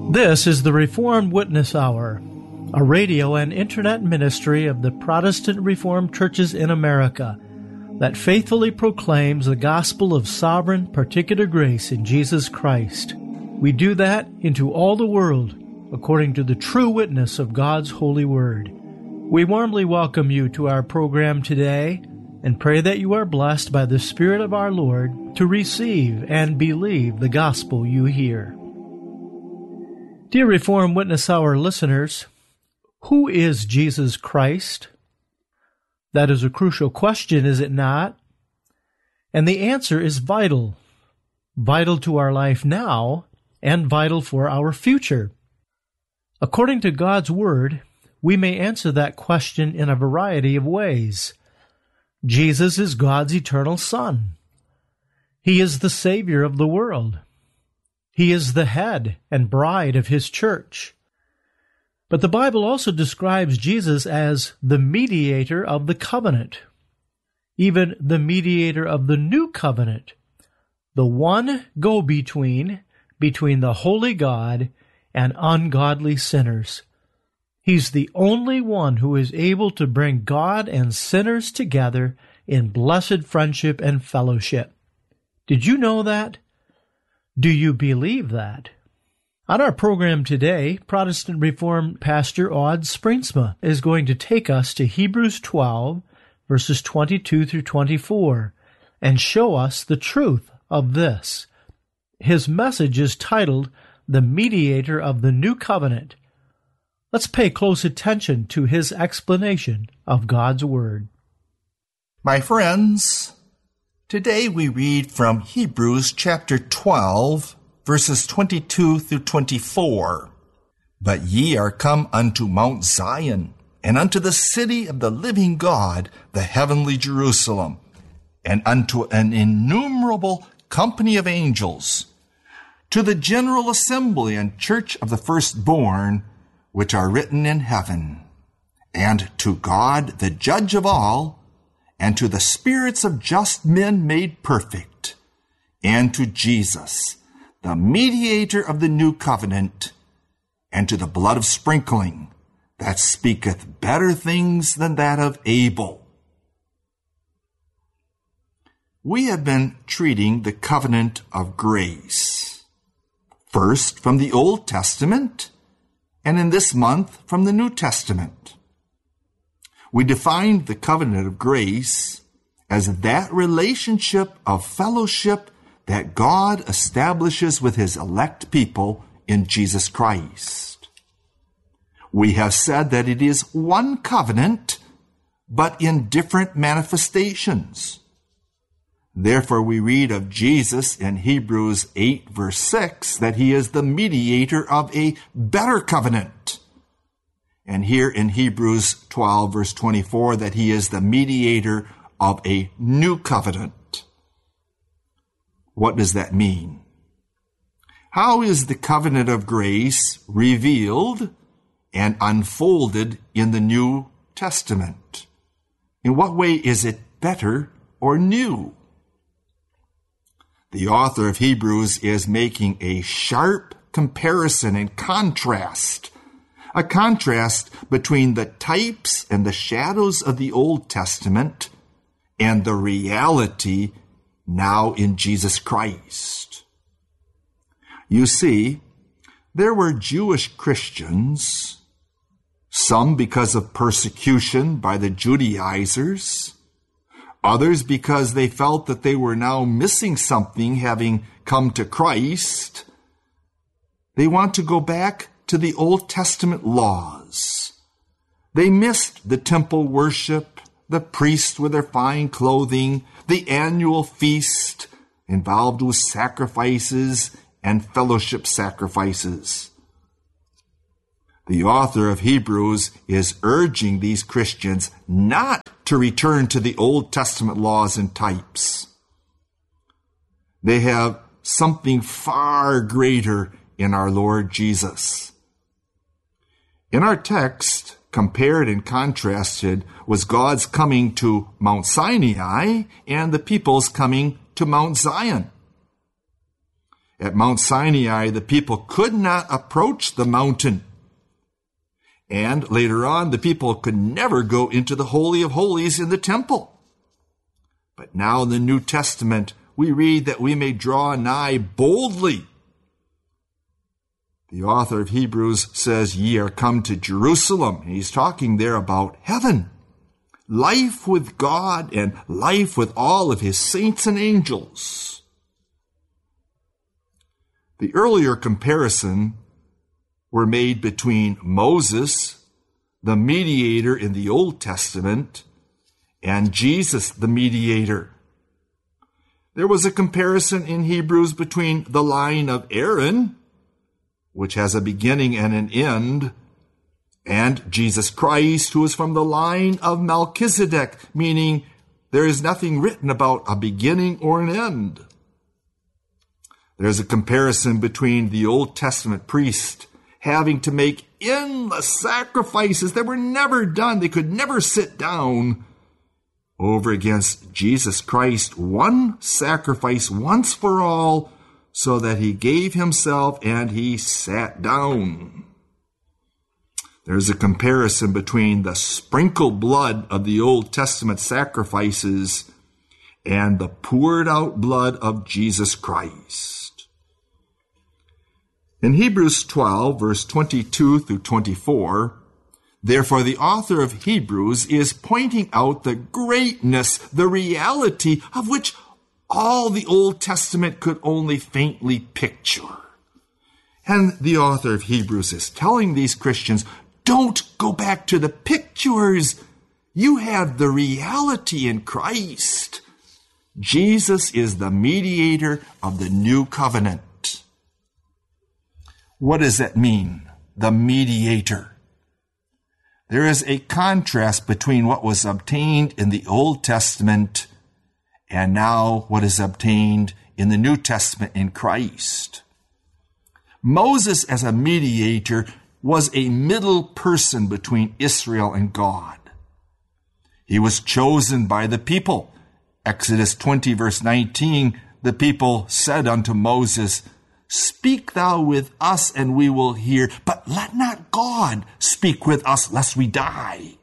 This is the Reformed Witness Hour, a radio and internet ministry of the Protestant Reformed Churches in America that faithfully proclaims the gospel of sovereign, particular grace in Jesus Christ. We do that into all the world according to the true witness of God's holy word. We warmly welcome you to our program today and pray that you are blessed by the Spirit of our Lord to receive and believe the gospel you hear. Dear Reformed Witness Hour listeners, who is Jesus Christ? That is a crucial question, is it not? And the answer is vital. Vital to our life now and vital for our future. According to God's Word, we may answer that question in a variety of ways. Jesus is God's eternal Son. He is the Savior of the world. He is the head and bride of His church. But the Bible also describes Jesus as the mediator of the covenant, even the mediator of the new covenant, the one go-between between the holy God and ungodly sinners. He's the only one who is able to bring God and sinners together in blessed friendship and fellowship. Did you know that? Do you believe that? On our program today, Protestant Reformed Pastor Aud Springsma is going to take us to Hebrews 12, verses 22 through 24, and show us the truth of this. His message is titled, The Mediator of the New Covenant. Let's pay close attention to his explanation of God's Word. My friends, today we read from Hebrews chapter 12, verses 22 through 24. But ye are come unto Mount Zion, and unto the city of the living God, the heavenly Jerusalem, and unto an innumerable company of angels, to the general assembly and church of the firstborn, which are written in heaven, and to God the judge of all, and to the spirits of just men made perfect, and to Jesus, the mediator of the new covenant, and to the blood of sprinkling, that speaketh better things than that of Abel. We have been treating the covenant of grace, first from the Old Testament, and in this month from the New Testament. We defined the covenant of grace as that relationship of fellowship that God establishes with His elect people in Jesus Christ. We have said that it is one covenant, but in different manifestations. Therefore, we read of Jesus in Hebrews 8, verse 6, that He is the mediator of a better covenant. And here in Hebrews 12, verse 24, that He is the mediator of a new covenant. What does that mean? How is the covenant of grace revealed and unfolded in the New Testament? In what way is it better or new? The author of Hebrews is making a sharp comparison and contrast, a contrast between the types and the shadows of the Old Testament and the reality now in Jesus Christ. You see, there were Jewish Christians, some because of persecution by the Judaizers, others because they felt that they were now missing something having come to Christ. They want to go back to the Old Testament laws. They missed the temple worship, the priests with their fine clothing, the annual feast involved with sacrifices and fellowship sacrifices. The author of Hebrews is urging these Christians not to return to the Old Testament laws and types. They have something far greater in our Lord Jesus. In our text, compared and contrasted was God's coming to Mount Sinai and the people's coming to Mount Zion. At Mount Sinai, the people could not approach the mountain. And later on, the people could never go into the Holy of Holies in the temple. But now in the New Testament, we read that we may draw nigh boldly. The author of Hebrews says, ye are come to Jerusalem. And he's talking there about heaven. Life with God and life with all of his saints and angels. The earlier comparison were made between Moses, the mediator in the Old Testament, and Jesus, the mediator. There was a comparison in Hebrews between the line of Aaron, which has a beginning and an end, and Jesus Christ, who is from the line of Melchizedek, meaning there is nothing written about a beginning or an end. There's a comparison between the Old Testament priest having to make endless sacrifices that were never done. They could never sit down, over against Jesus Christ, one sacrifice once for all, so that he gave himself and he sat down. There's a comparison between the sprinkled blood of the Old Testament sacrifices and the poured out blood of Jesus Christ. In Hebrews 12, verse 22 through 24, therefore the author of Hebrews is pointing out the greatness, the reality of which all the Old Testament could only faintly picture. And the author of Hebrews is telling these Christians, don't go back to the pictures. You have the reality in Christ. Jesus is the mediator of the new covenant. What does that mean? The mediator. There is a contrast between what was obtained in the Old Testament and now what is obtained in the New Testament in Christ. Moses, as a mediator, was a middle person between Israel and God. He was chosen by the people. Exodus 20, verse 19, the people said unto Moses, speak thou with us, and we will hear, but let not God speak with us, lest we die.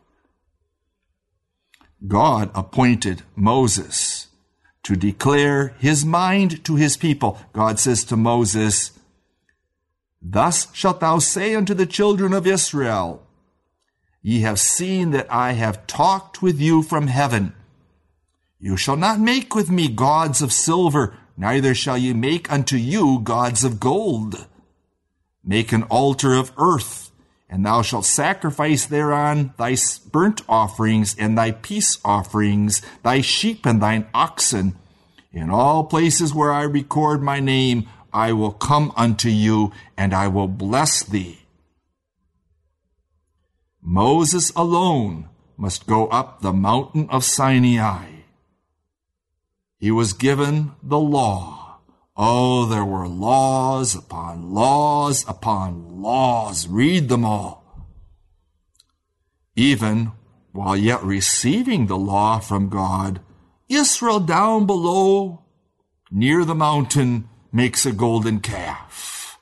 God appointed Moses to declare his mind to his people. God says to Moses, thus shalt thou say unto the children of Israel, ye have seen that I have talked with you from heaven. You shall not make with me gods of silver, neither shall ye make unto you gods of gold. Make an altar of earth, and thou shalt sacrifice thereon thy burnt offerings and thy peace offerings, thy sheep and thine oxen. In all places where I record my name, I will come unto you, and I will bless thee. Moses alone must go up the mountain of Sinai. He was given the law. Oh, there were laws upon laws upon laws. Read them all. Even while yet receiving the law from God, Israel down below, near the mountain, makes a golden calf.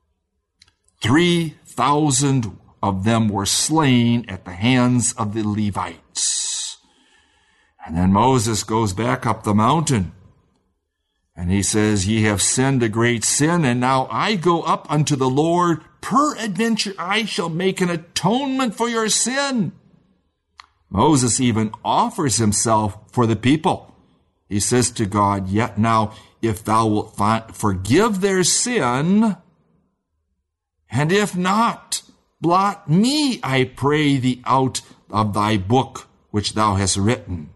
3,000 of them were slain at the hands of the Levites. And then Moses goes back up the mountain, and he says, ye have sinned a great sin, and now I go up unto the Lord. Peradventure I shall make an atonement for your sin. Moses even offers himself for the people. He says to God, yet now, if thou wilt forgive their sin, and if not, blot me, I pray thee, out of thy book which thou hast written.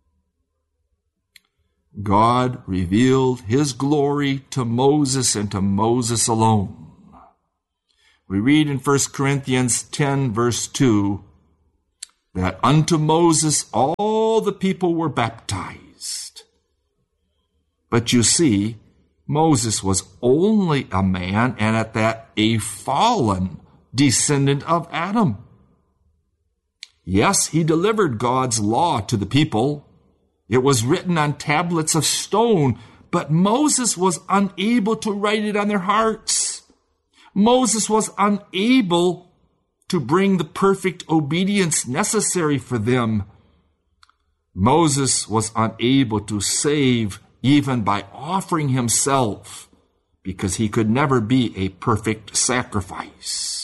God revealed his glory to Moses and to Moses alone. We read in 1 Corinthians 10, verse 2, that unto Moses all the people were baptized. But you see, Moses was only a man, and at that a fallen descendant of Adam. Yes, he delivered God's law to the people. It was written on tablets of stone, but Moses was unable to write it on their hearts. Moses was unable to bring the perfect obedience necessary for them. Moses was unable to save even by offering himself, because he could never be a perfect sacrifice.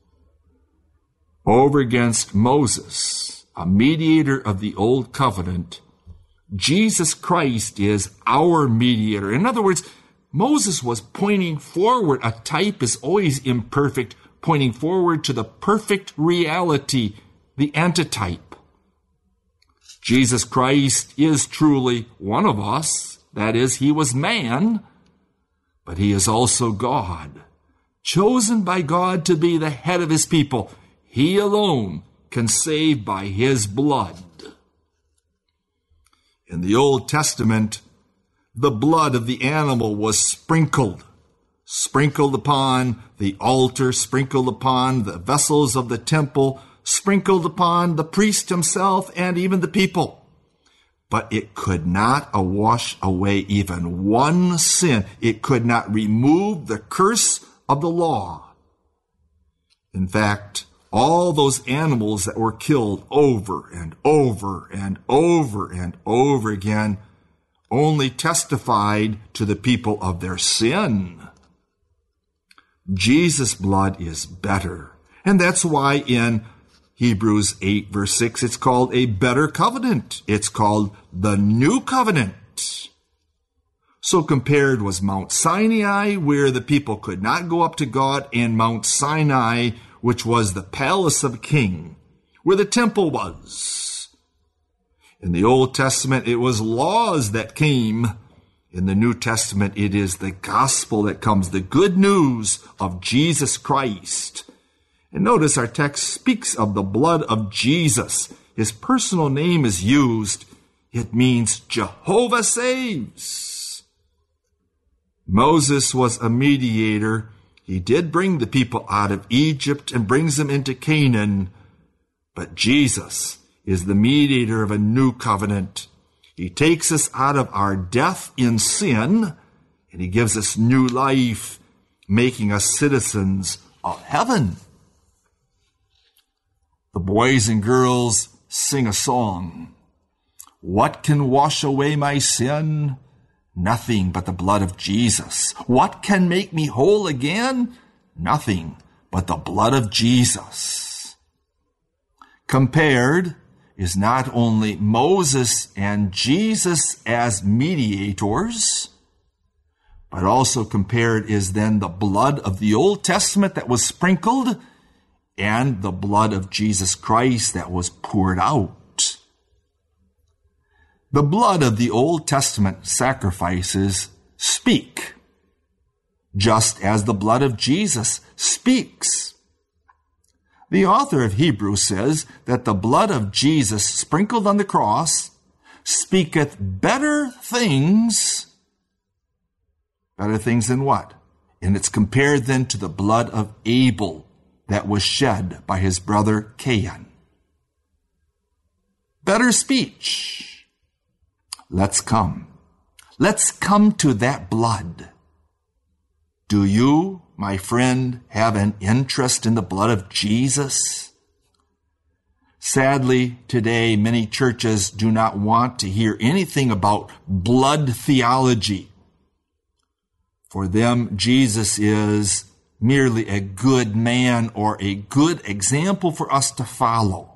Over against Moses, a mediator of the old covenant, Jesus Christ is our mediator. In other words, Moses was pointing forward. A type is always imperfect, pointing forward to the perfect reality, the antitype. Jesus Christ is truly one of us. That is, he was man, but he is also God, chosen by God to be the head of his people. He alone can save by his blood. In the Old Testament, the blood of the animal was sprinkled upon the altar, sprinkled upon the vessels of the temple, sprinkled upon the priest himself and even the people. But it could not wash away even one sin. It could not remove the curse of the law. In fact, all those animals that were killed over and over and over and over again only testified to the people of their sin. Jesus' blood is better. And that's why in Hebrews 8 verse 6, it's called a better covenant. It's called the new covenant. So compared was Mount Sinai, where the people could not go up to God, and Mount Sinai, which was the palace of a king, where the temple was. In the Old Testament, it was laws that came. In the New Testament, it is the gospel that comes, the good news of Jesus Christ. And notice our text speaks of the blood of Jesus. His personal name is used. It means Jehovah saves. Moses was a mediator. He did bring the people out of Egypt and brings them into Canaan. But Jesus is the mediator of a new covenant. He takes us out of our death in sin, and he gives us new life, making us citizens of heaven. The boys and girls sing a song. What can wash away my sin? Nothing but the blood of Jesus. What can make me whole again? Nothing but the blood of Jesus. Compared is not only Moses and Jesus as mediators, but also compared is then the blood of the Old Testament that was sprinkled and the blood of Jesus Christ that was poured out. The blood of the Old Testament sacrifices speak, just as the blood of Jesus speaks. The author of Hebrews says that the blood of Jesus sprinkled on the cross speaketh better things than what? And it's compared then to the blood of Abel that was shed by his brother Cain. Better speech. Let's come to that blood. Do you, my friend, have an interest in the blood of Jesus? Sadly, today, many churches do not want to hear anything about blood theology. For them, Jesus is merely a good man or a good example for us to follow.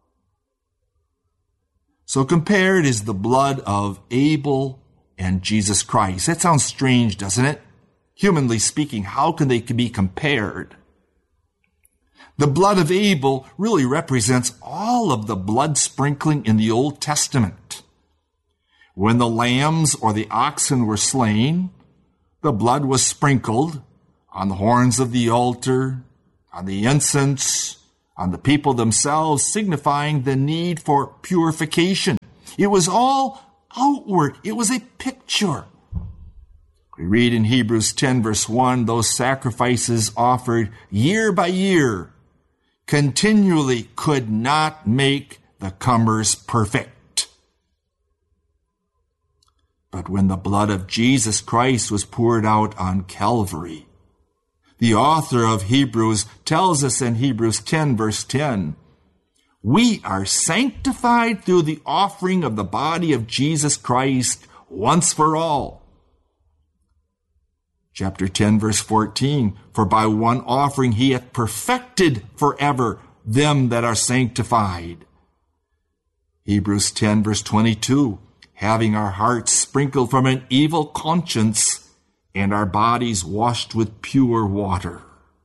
So compared is the blood of Abel and Jesus Christ. That sounds strange, doesn't it? Humanly speaking, how can they be compared? The blood of Abel really represents all of the blood sprinkling in the Old Testament. When the lambs or the oxen were slain, the blood was sprinkled on the horns of the altar, on the incense, on the people themselves, signifying the need for purification. It was all outward. It was a picture. We read in Hebrews 10 verse 1, those sacrifices offered year by year continually could not make the comers perfect. but when the blood of Jesus Christ was poured out on Calvary. The author of Hebrews tells us in Hebrews 10, verse 10, we are sanctified through the offering of the body of Jesus Christ once for all. Chapter 10, verse 14, for by one offering he hath perfected forever them that are sanctified. Hebrews 10, verse 22, having our hearts sprinkled from an evil conscience and our bodies washed with pure water.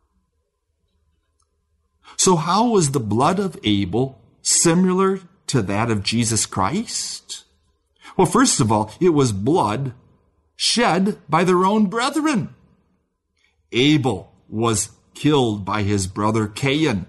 So how was the blood of Abel similar to that of Jesus Christ? Well, first of all, it was blood shed by their own brethren. Abel was killed by his brother Cain.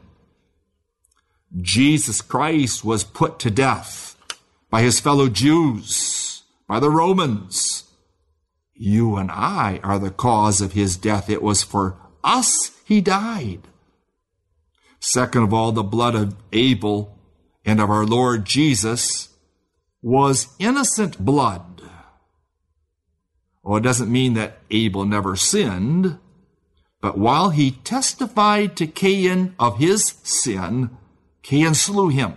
Jesus Christ was put to death by his fellow Jews, by the Romans. You and I are the cause of his death. It was for us he died. Second of all, the blood of Abel and of our Lord Jesus was innocent blood. Oh, it doesn't mean that Abel never sinned, but while he testified to Cain of his sin, Cain slew him.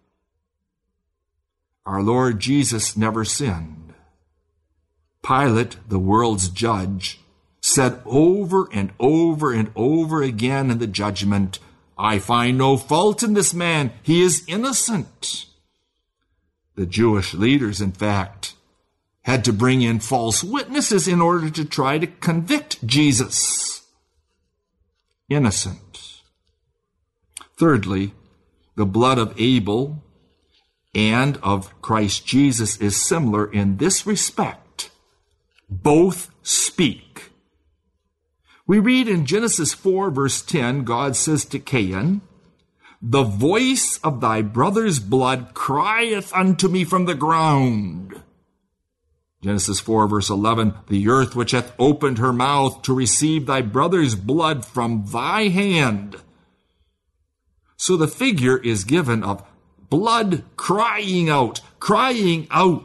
Our Lord Jesus never sinned. Pilate, the world's judge, said over and over and over again in the judgment, I find no fault in this man. He is innocent. The Jewish leaders, in fact, had to bring in false witnesses in order to try to convict Jesus. Innocent. Thirdly, the blood of Abel and of Christ Jesus is similar in this respect. Both speak. We read in Genesis 4, verse 10, God says to Cain, the voice of thy brother's blood crieth unto me from the ground. Genesis 4, verse 11, the earth which hath opened her mouth to receive thy brother's blood from thy hand. So the figure is given of blood crying out, crying out.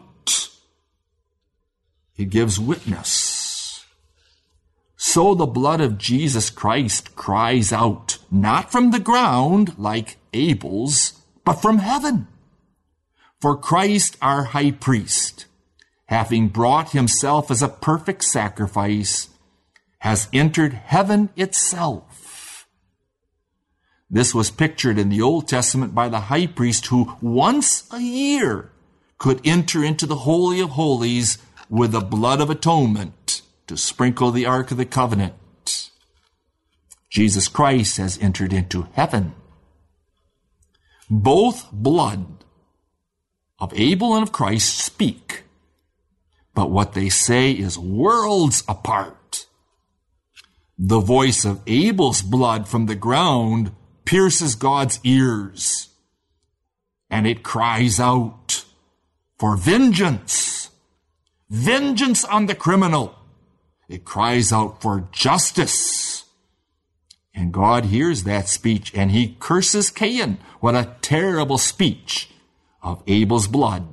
It gives witness. So the blood of Jesus Christ cries out, not from the ground like Abel's, but from heaven. For Christ our high priest, having brought himself as a perfect sacrifice, has entered heaven itself. This was pictured in the Old Testament by the high priest who once a year could enter into the Holy of Holies with the blood of atonement to sprinkle the Ark of the Covenant. Jesus Christ has entered into heaven. Both blood of Abel and of Christ speak, but what they say is worlds apart. The voice of Abel's blood from the ground pierces God's ears, and it cries out for vengeance. Vengeance on the criminal. It cries out for justice. And God hears that speech and he curses Cain. What a terrible speech of Abel's blood.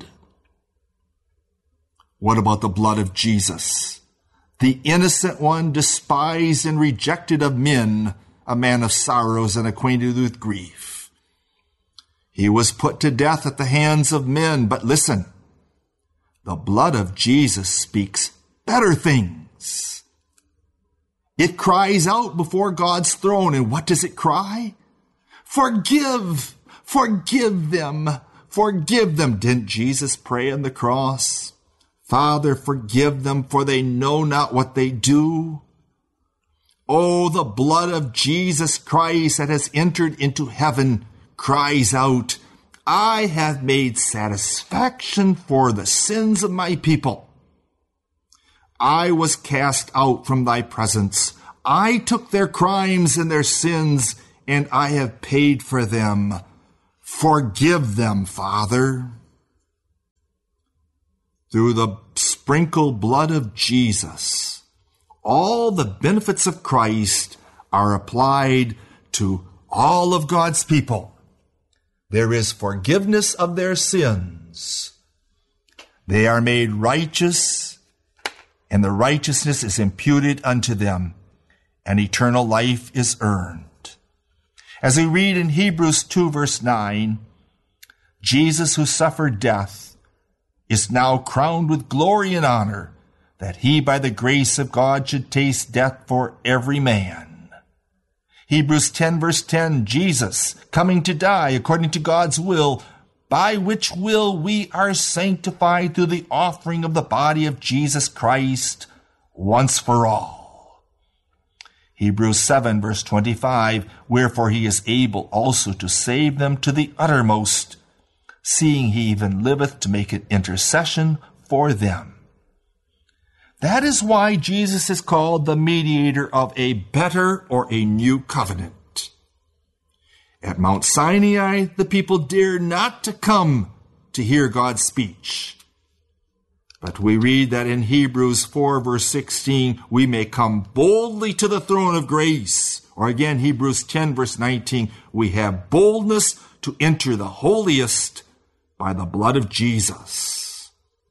What about the blood of Jesus? The innocent one, despised and rejected of men, a man of sorrows and acquainted with grief. He was put to death at the hands of men, but listen, the blood of Jesus speaks better things. It cries out before God's throne, and what does it cry? Forgive, forgive them, forgive them. Didn't Jesus pray on the cross? Father, forgive them, for they know not what they do. Oh, the blood of Jesus Christ that has entered into heaven cries out, I have made satisfaction for the sins of my people. I was cast out from thy presence. I took their crimes and their sins, and I have paid for them. Forgive them, Father. Through the sprinkled blood of Jesus, all the benefits of Christ are applied to all of God's people. There is forgiveness of their sins. They are made righteous and the righteousness is imputed unto them, and eternal life is earned. As we read in Hebrews 2 verse 9, Jesus, who suffered death, is now crowned with glory and honor, that he by the grace of God should taste death for every man. Hebrews 10 verse 10, Jesus, coming to die according to God's will, by which will we are sanctified through the offering of the body of Jesus Christ once for all. Hebrews 7 verse 25, wherefore he is able also to save them to the uttermost, seeing he even liveth to make an intercession for them. That is why Jesus is called the mediator of a better or a new covenant. At Mount Sinai, the people dared not to come to hear God's speech. But we read that in Hebrews 4 verse 16, we may come boldly to the throne of grace. Or again, Hebrews 10 verse 19, we have boldness to enter the holiest by the blood of Jesus.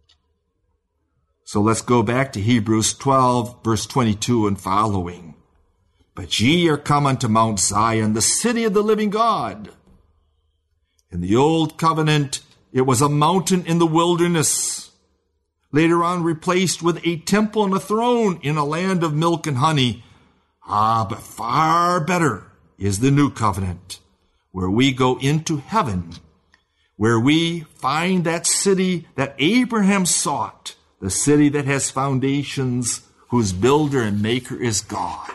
So let's go back to Hebrews 12 verse 22 and following. But ye are come unto Mount Zion, the city of the living God. In the old covenant, it was a mountain in the wilderness, later on replaced with a temple and a throne in a land of milk and honey. But far better is the new covenant, where we go into heaven, where we find that city that Abraham sought, the city that has foundations, whose builder and maker is God.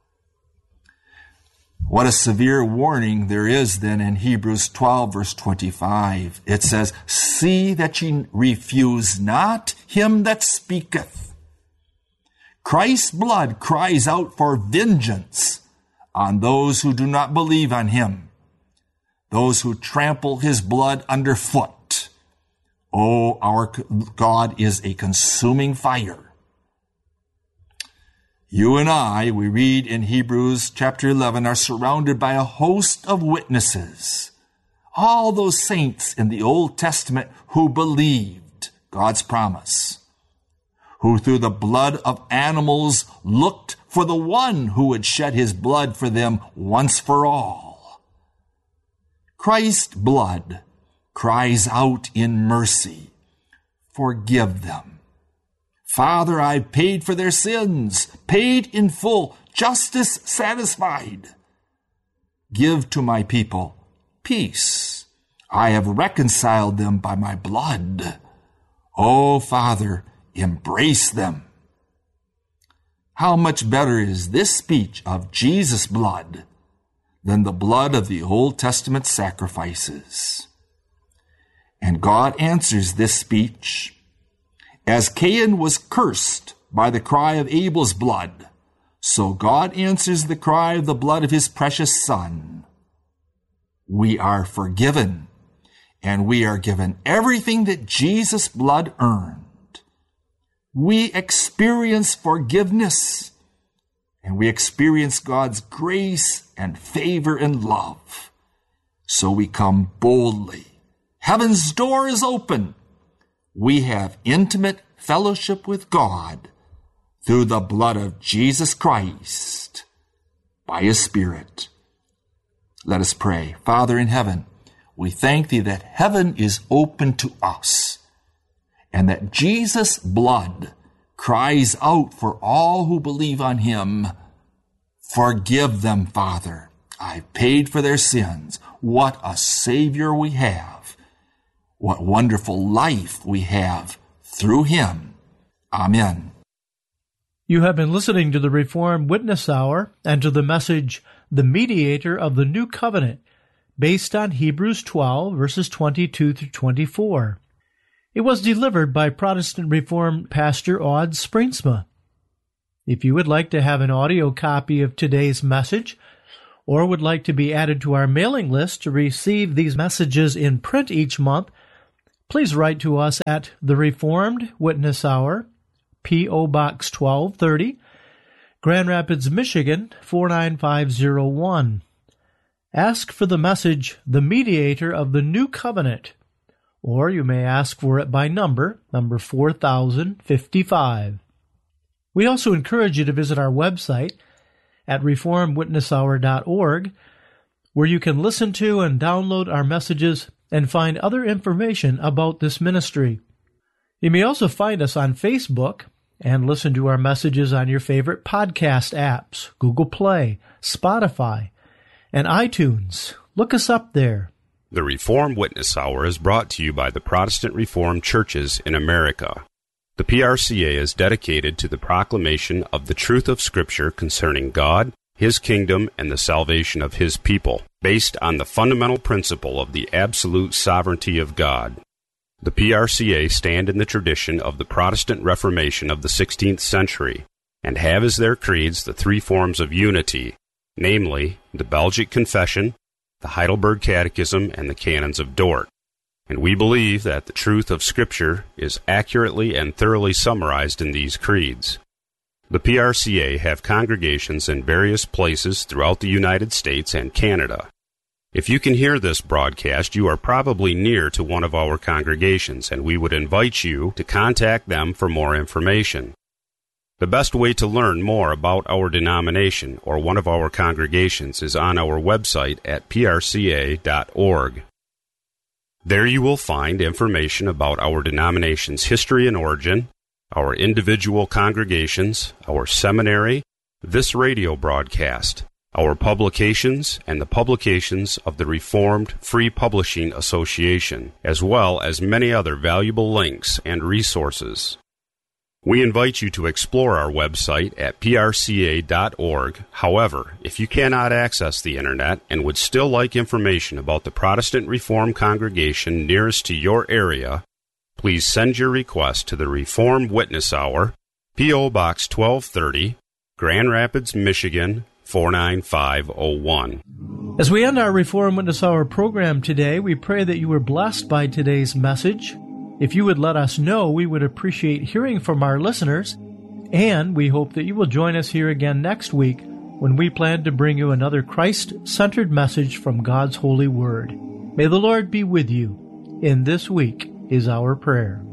What a severe warning there is then in Hebrews 12 verse 25. It says, see that ye refuse not him that speaketh. Christ's blood cries out for vengeance on those who do not believe on him, those who trample his blood underfoot. Oh, our God is a consuming fire. You and I, we read in Hebrews chapter 11, are surrounded by a host of witnesses. All those saints in the Old Testament who believed God's promise, who through the blood of animals looked for the one who would shed his blood for them once for all. Christ's blood cries out in mercy, forgive them. Father, I've paid for their sins, paid in full, justice satisfied. Give to my people peace. I have reconciled them by my blood. Oh, Father, embrace them. How much better is this speech of Jesus' blood than the blood of the Old Testament sacrifices? And God answers this speech. As Cain was cursed by the cry of Abel's blood, so God answers the cry of the blood of his precious Son. We are forgiven, and we are given everything that Jesus' blood earned. We experience forgiveness, and we experience God's grace and favor and love. So we come boldly. Heaven's door is open. We have intimate fellowship with God through the blood of Jesus Christ by his Spirit. Let us pray. Father in heaven, we thank thee that heaven is open to us and that Jesus' blood cries out for all who believe on him. Forgive them, Father. I've paid for their sins. What a Savior we have. What wonderful life we have through him. Amen. You have been listening to the Reformed Witness Hour and to the message, The Mediator of the New Covenant, based on Hebrews 12, verses 22 through 24. It was delivered by Protestant Reformed Pastor Aud Springsma. If you would like to have an audio copy of today's message, or would like to be added to our mailing list to receive these messages in print each month, please write to us at the Reformed Witness Hour, P.O. Box 1230, Grand Rapids, Michigan, 49501. Ask for the message, The Mediator of the New Covenant, or you may ask for it by number 4055. We also encourage you to visit our website at reformedwitnesshour.org, where you can listen to and download our messages and find other information about this ministry. You may also find us on Facebook and listen to our messages on your favorite podcast apps, Google Play, Spotify, and iTunes. Look us up there. The Reformed Witness Hour is brought to you by the Protestant Reformed Churches in America. The PRCA is dedicated to the proclamation of the truth of Scripture concerning God, His kingdom, and the salvation of His people, based on the fundamental principle of the absolute sovereignty of God. The PRCA stand in the tradition of the Protestant Reformation of the 16th century, and have as their creeds the three forms of unity, namely, the Belgic Confession, the Heidelberg Catechism, and the Canons of Dort. And we believe that the truth of Scripture is accurately and thoroughly summarized in these creeds. The PRCA have congregations in various places throughout the United States and Canada. If you can hear this broadcast, you are probably near to one of our congregations, and we would invite you to contact them for more information. The best way to learn more about our denomination or one of our congregations is on our website at prca.org. There you will find information about our denomination's history and origin, our individual congregations, our seminary, this radio broadcast, our publications, and the publications of the Reformed Free Publishing Association, as well as many other valuable links and resources. We invite you to explore our website at prca.org. However, if you cannot access the Internet and would still like information about the Protestant Reformed congregation nearest to your area, please send your request to the Reformed Witness Hour, P.O. Box 1230, Grand Rapids, Michigan, 49501. As we end our Reformed Witness Hour program today, we pray that you were blessed by today's message. If you would let us know, we would appreciate hearing from our listeners, and we hope that you will join us here again next week when we plan to bring you another Christ-centered message from God's holy word. May the Lord be with you. In this week is our prayer.